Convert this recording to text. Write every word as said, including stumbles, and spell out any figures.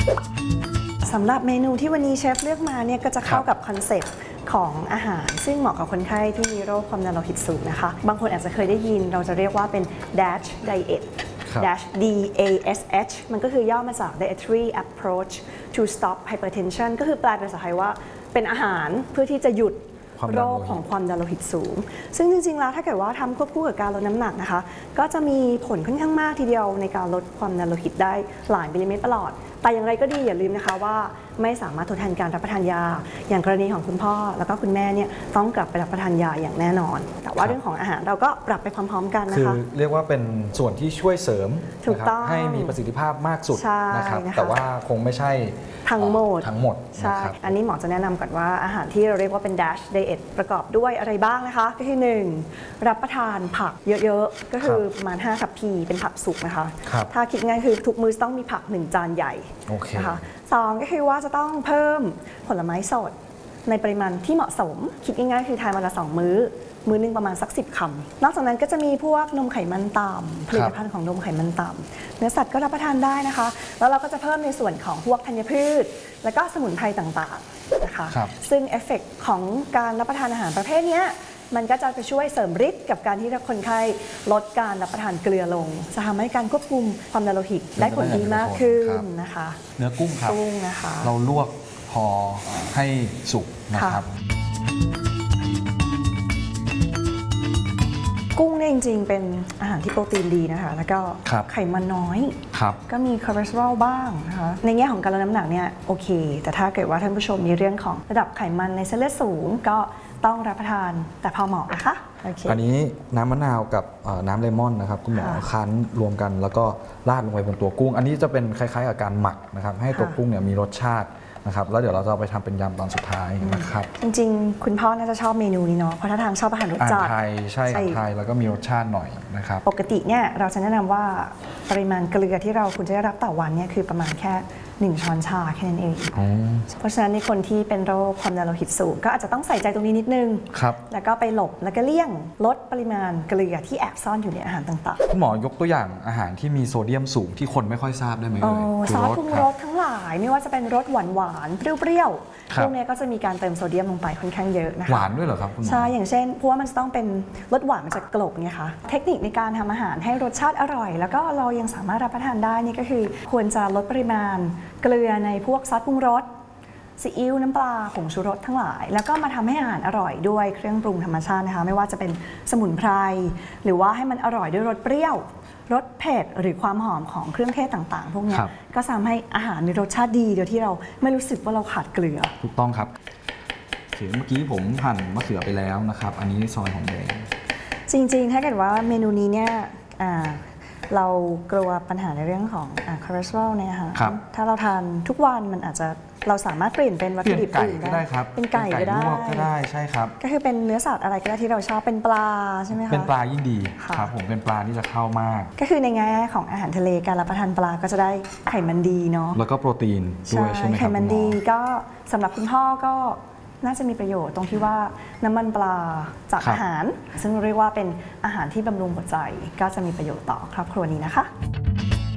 สำหรับเมนูที่วันนี้เชฟเลือกมาเนี่ยก็จะเข้ากับคอนเซ็ปต์ของอาหารซึ่งเหมาะกับคนไข้ที่มีโรคความดันโลหิตสูงนะคะบางคนอาจจะเคยได้ยินเราจะเรียกว่าเป็น DASH diet DASH D A S H มันก็คือย่อมาจาก dietary approach to stop hypertension ก็คือแปลเป็นภาษาไทยว่าเป็นอาหารเพื่อที่จะหยุดโรคของความดันโลหิตสูงซึ่งจริงๆแล้วถ้าเกิดว่าทำควบคู่กับการลดน้ำหนักนะคะก็จะมีผลค่อนข้างมากทีเดียวในการลดความดันโลหิตได้หลายมิลลิเมตรตลอดแต่อย่างไรก็ดีอย่าลืมนะคะว่าไม่สามารถทดแทนการรับประทานยาอย่างกรณีของคุณพ่อแล้วก็คุณแม่เนี่ยต้องกลับไปรับประทานยาอย่างแน่นอนแต่ว่าเรื่องของอาหารเราก็ปรับไปพร้อมๆกันนะคะคือเรียกว่าเป็นส่วนที่ช่วยเสริมนะครับให้มีประสิทธิภาพมากสุดนะครับแต่ว่าคงไม่ใช่ทั้งหมดทั้งหมดใช่อันนี้หมอจะแนะนำก่อนว่าอาหารที่เราเรียกว่าเป็น DASH diet ประกอบด้วยอะไรบ้างนะคะก็คือหนึ่งรับประทานผักเยอะๆก็คือประมาณห้าทัพพีเป็นผักสุกนะคะถ้าคิดง่ายคือทุกมื้อต้องมีผักหนึ่งจานใหญ่นะคะสองก็คือว่าจะต้องเพิ่มผลไม้สดในปริมาณที่เหมาะสมคิดง่ายๆคือทานวันละสองมื้อมื้อนึงประมาณสักสิบคำนอกจากนั้นก็จะมีพวกนมไขมันต่ำผลิตภัณฑ์ของนมไขมันต่ำเนื้อสัตว์ก็รับประทานได้นะคะแล้วเราก็จะเพิ่มในส่วนของพวกธัญพืชแล้วก็สมุนไพรต่างๆนะคะซึ่งเอฟเฟกต์ของการรับประทานอาหารประเภทนี้มันก็จะไปช่วยเสริมฤทธิ์กับการที่คนไข้ลดการรับประทานเกลือลงจะทำให้การควบคุมความดันโลหิตได้ผลดีมากขึ้นนะคะเนื้อกุ้งครับกุ้งนะคะเราลวกพอให้สุกนะครับกุ้งเนี่ยจริงๆเป็นอาหารที่โปรตีนดีนะคะแล้วก็ไขมันน้อยก็มีคอเลสเตอรอลบ้างนะคะในแง่ของการลดน้ำหนักเนี่ยโอเคแต่ถ้าเกิดว่าท่านผู้ชมมีเรื่องของระดับไขมันในเส้นเลือดสูงก็ต้องรับประทานแต่พอเหมาะนะคะอันนี้น้ำมะนาวกับน้ำเลมอนนะครับคุณหมอคั้นรวมกันแล้วก็ราดลงไปบนตัวกุ้งอันนี้จะเป็นคล้ายๆกับการหมักนะครับให้ตัวกุ้งเนี่ยมีรสชาตินะครับแล้วเดี๋ยวเราจะเอาไปทำเป็นยำตอนสุดท้ายนะครับจริงๆคุณพ่อน่าจะชอบเมนูนี้เนาะเพราะถ้าทางชอบอาหารรสจัดไทยใช่ไทยแล้วก็มีรสชาติหน่อยนะครับปกติเนี่ยเราจะแนะนำว่าปริมาณเกลือที่เราควรจะได้รับต่อวันเนี่ยคือประมาณแค่หนึ่งช้อนชาแค่นั้นเองเพราะฉะนั้นในคนที่เป็นโรคความดันโลหิตสูงก็อาจจะต้องใส่ใจตรงนี้นิดนึงแล้วก็ไปหลบแล้วก็เลี่ยงลดปริมาณเกลือที่แอบซ่อนอยู่ในอาหารต่างๆคุณหมอยกตัวอย่างอาหารที่มีโซเดียมสูงที่คนไม่ค่อยทราบได้ไหมเอ่ยซอสปรุงรสทั้งหลายไม่ว่าจะเป็นรสหวานหวานเปรี้ยวๆพวกนี้ก็จะมีการเติมโซเดียมลงไปค่อนข้างเยอะนะคะหวานด้วยเหรอครับคุณหมอใช่อย่างเช่นเพราะว่ามันจะต้องเป็นรสหวานมันจะกลบไงคะเทคนิคในการทำอาหารให้รสชาติอร่อยแล้วก็เรายังสามารถรับประทานได้นี่ก็คือควรจะลดปริมาณเกลือในพวกซอสปรุงรสซีอิ๊วน้ำปลาผงชูรสทั้งหลายแล้วก็มาทำให้อาหารอร่อยด้วยเครื่องปรุงธรรมชาตินะคะไม่ว่าจะเป็นสมุนไพรหรือว่าให้มันอร่อยด้วยรสเปรี้ยวรสเผ็ดหรือความหอมของเครื่องเทศต่างๆพวกนี้ก็ทำให้อาหารมีรสชาติดีโดยที่เราไม่รู้สึกว่าเราขาดเกลือถูกต้องครับเมื่อกี้ผมหั่นมะเขือไปแล้วนะครับอันนี้ซอยหอมแดงจริงๆถ้าเกิดว่าเมนูนี้เนี่ยเรากลัวปัญหาในเรื่องของคอเลสเตอรอลเนี่ยค่ะถ้าเราทานทุกวันมันอาจจะเราสามารถเปลี่ยนเป็นวัตถุดิบอื่นได้ครับเป็นไก่ก็ได้ก็ได้ใช่ครับก็คือเป็นเนื้อสัตว์อะไรก็ได้ที่เราชอบเป็นปลาใช่ไหมคะเป็นปลายิ่งดีครับผมเป็นปลาที่จะเข้ามากก็คือในแง่ของอาหารทะเลการรับประทานปลาก็จะได้ไขมันดีเนาะแล้วก็โปรตีนด้วยใช่ไหมครับไขมันดีก็สำหรับคุณพ่อก็น่าจะมีประโยชน์ตรงที่ว่าน้ำมันปลาจากอาหารซึ่งเรียกว่าเป็นอาหารที่บำรุงหัวใจก็จะมีประโยชน์ต่อครอบครัวนี้นะคะ